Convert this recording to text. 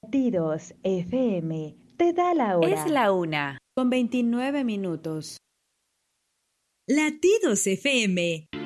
Latidos FM te da la hora. Es la 1:29. Latidos FM.